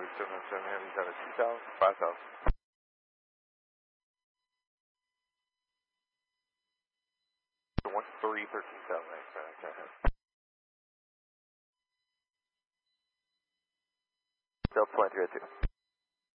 707 Heavy, down to 2,000, 5,000. 13,000. Delta 2302.